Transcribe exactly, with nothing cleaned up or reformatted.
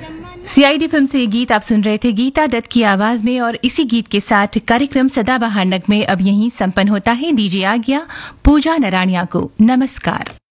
CID film से ये गीत आप सुन रहे थे गीता दत्त की आवाज में, और इसी गीत के साथ कार्यक्रम सदाबहार नगमे अब यहीं संपन्न होता है। दीजिए आज्ञा पूजा नराणिया को। नमस्कार।